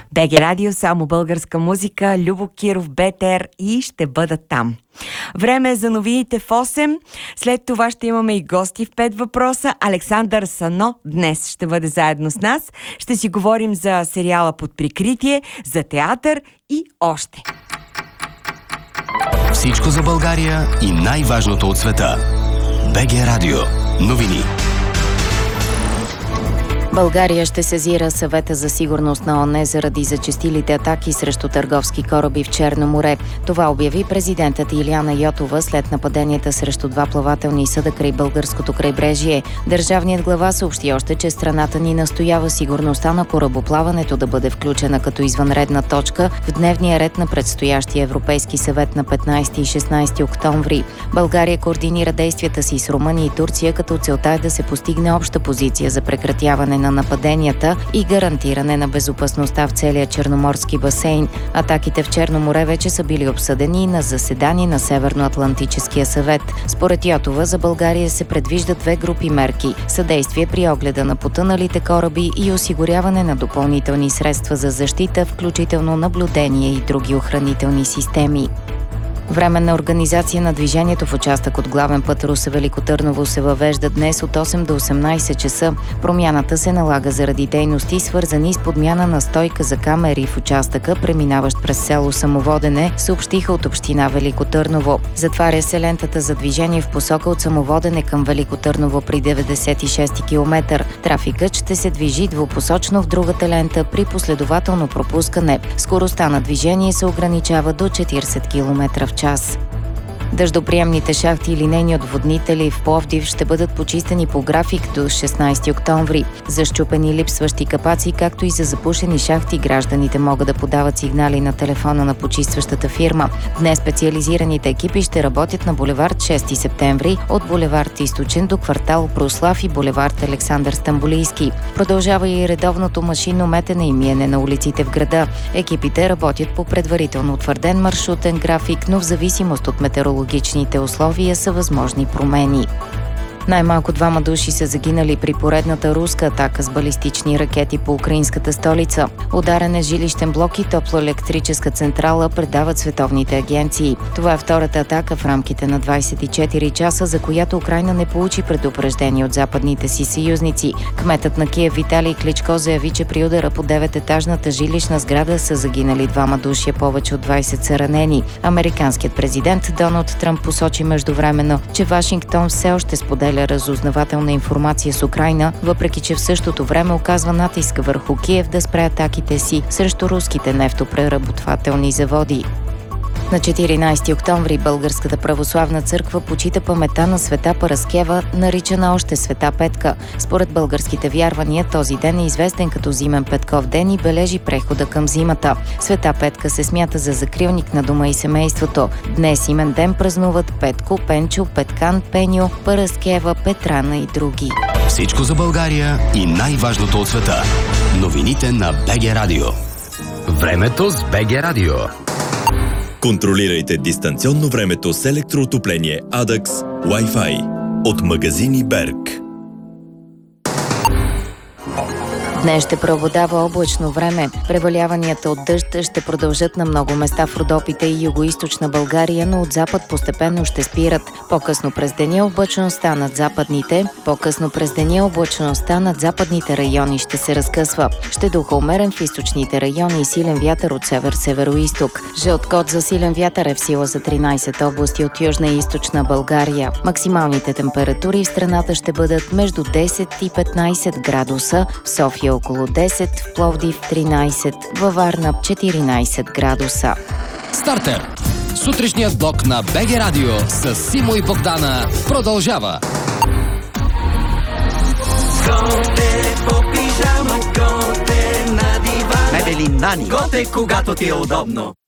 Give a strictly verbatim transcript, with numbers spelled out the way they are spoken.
БГ Радио, само българска музика, Любо Киров, БТР и ще бъда там. Време е за новините в осем. След това ще имаме и гости в пет въпроса. Александър Сано днес ще бъде заедно с нас. Ще си говорим за сериала Под прикритие, за театър и още. Всичко за България и най-важното от света. БГ Радио. Новини. България ще сезира Съвета за сигурност на ООН заради зачестилите атаки срещу търговски кораби в Черно море. Това обяви президентът Илияна Йотова след нападенията срещу два плавателни съда край българското крайбрежие. Държавният глава съобщи още, че страната ни настоява сигурността на корабоплаването да бъде включена като извънредна точка в дневния ред на предстоящия Европейски съвет на петнайсети и шестнайсети октомври. България координира действията си с Румъния и Турция, като целта е да се постигне обща позиция за прекратяване на нападенията и гарантиране на безопасността в целия черноморски басейн. Атаките в Черно море вече са били обсъдени на заседание на Северноатлантическия съвет. Според Йотова за България се предвиждат две групи мерки – съдействие при огледа на потъналите кораби и осигуряване на допълнителни средства за защита, включително наблюдение и други охранителни системи. Временна организация на движението в участък от главен път Русе-Велико Търново се въвежда днес от осем до осемнайсет часа. Промяната се налага заради дейности, свързани с подмяна на стойка за камери в участъка, преминаващ през село Самоводене, съобщиха от община Велико Търново. Затваря се лентата за движение в посока от Самоводене към Велико Търново при деветдесет и шести километър. Трафикът ще се движи двупосочно в другата лента при последователно пропускане. Скоростта на движение се ограничава до четирийсет километра в час. Дъждоприемните шахти и линейни отводнители в Пловдив ще бъдат почистени по график до шестнайсети октомври. За счупени липсващи капаци, както и за запушени шахти, гражданите могат да подават сигнали на телефона на почистващата фирма. Днес специализираните екипи ще работят на булевард шести септември, от булевард Източен до квартал Прослав и булевард Александър Стамболийски. Продължава и редовното машинно метене и миене на улиците в града. Екипите работят по предварително утвърден маршрутен график, но в зависимост от метеорологията логичните условия са възможни промени. Най-малко двама души са загинали при поредната руска атака с балистични ракети по украинската столица. Ударен е жилищен блок и топлоелектрическа централа, предават световните агенции. Това е втората атака в рамките на двайсет и четири часа, за която Украйна не получи предупреждение от западните си съюзници. Кметът на Киев Виталий Кличко заяви, че при удара по девететажната жилищна сграда са загинали двама души, повече от двайсет са ранени. Американският президент Доналд Тръмп посочи междувременно, че Вашингтон все още споделя разузнавателна информация с Украйна, въпреки че в същото време оказва натиск върху Киев да спре атаките си срещу руските нефтопреработвателни заводи. На четиринайсети октомври Българската православна църква почита паметта на Света Параскева, наричана още Света Петка. Според българските вярвания този ден е известен като Зимен Петков ден и бележи прехода към зимата. Света Петка се смята за закрилник на дома и семейството. Днес имен ден празнуват Петко, Пенчо, Петкан, Пеньо, Параскева, Петрана и други. Всичко за България и най-важното от света. Новините на БГ Радио. Времето с БГ Радио. Контролирайте дистанционно времето с електроотопление Адакс Wi-Fi от магазини Берг. Днес ще преобладава облачно време. Преваляванията от дъжд ще продължат на много места в Родопите и югоизточна България, но от запад постепенно ще спират. По-късно през деня облачността над западните, по-късно през деня облачността над западните райони ще се разкъсва. Ще духа умерен в източните райони и силен вятър от север-североизток. Жълт код за силен вятър е в сила за тринайсет области от южна и източна България. Максималните температури в страната ще бъдат между десет и петнайсет градуса, в София около десет, в Пловдив тринайсет, във Варна четиринайсет градуса. Стартер! Сутрешният блок на БГ Радио с Симо и Богдана продължава. Готе по пижама, готе на дивана. Мебели Нани. Готе, когато ти е удобно.